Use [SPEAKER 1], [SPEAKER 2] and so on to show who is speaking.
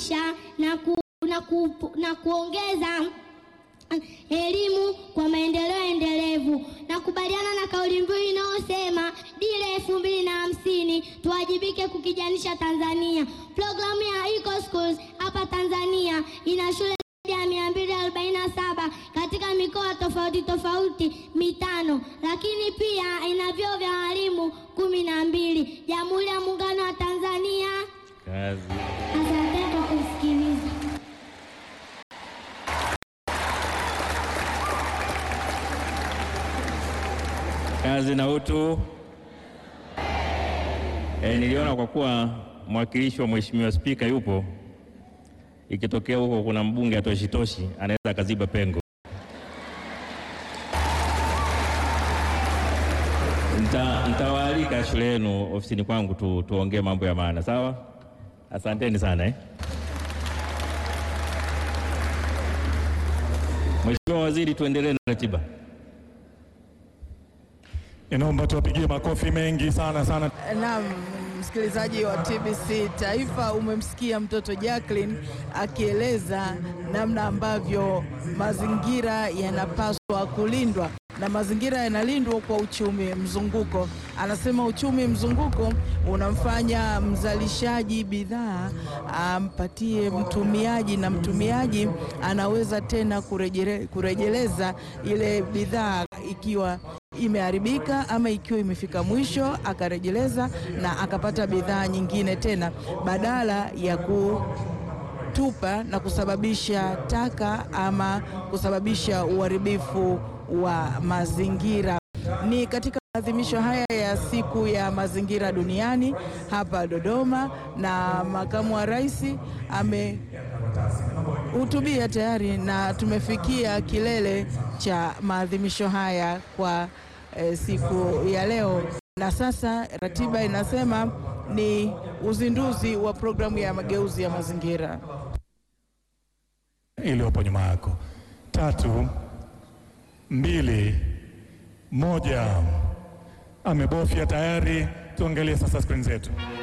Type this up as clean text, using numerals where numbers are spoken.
[SPEAKER 1] kuhamasisha na kuongeza elimu kwa maendeleo endelevu. Nakubaliana na kauli mbiu inayosema dira 2050 tuwajibike kukijanisha Tanzania. Programu ya Eco Schools hapa Tanzania ina shule ya 247 katika mikoa tofauti mitano, lakini pia ina vyuo vya walimu 12. Jamhuri ya Muungano wa Tanzania.
[SPEAKER 2] Kazi.
[SPEAKER 1] Asante kwa kusikiliza.
[SPEAKER 2] Kazi na utu. Niliona kwa kuwa mwakilishi wa Mheshimiwa Spika yupo, ikitokea huko kuna mbunge atoshitoshi anaweza akaziba pengo. Nitawaalika shule yenu ofisini kwangu tuongee mambo ya maana, sawa? Asanteni sana. Mheshimiwa Waziri, tuendelee na ratiba.
[SPEAKER 3] Naomba tuwapigie makofi mengi sana.
[SPEAKER 4] Naam, msikilizaji wa TBC Taifa, umemsikia mtoto Jacqueline akieleza namna ambavyo mazingira yanapaswa kulindwa, na mazingira yanalindwa kwa uchumi mzunguko. Anasema uchumi mzunguko unamfanya mzalishaji bidhaa ampatie mtumiaji, na mtumiaji anaweza tena kurejeleza ile bidhaa ikiwa imeharibika ama ikiwa imefika mwisho, akarejeleza na akapata bidhaa nyingine tena, badala ya kutupa na kusababisha taka ama kusababisha uharibifu wa mazingira. Ni katika maadhimisho haya ya siku ya mazingira duniani hapa Dodoma, na makamu wa rais amehutubia tayari na tumefikia kilele cha maadhimisho haya kwa siku ya leo. Na sasa ratiba inasema ni uzinduzi wa programu ya mageuzi ya mazingira
[SPEAKER 3] iliyopo nyuma yako. 3, 2, 1. Amebofya tayari. Tuangalie sasa screen zetu.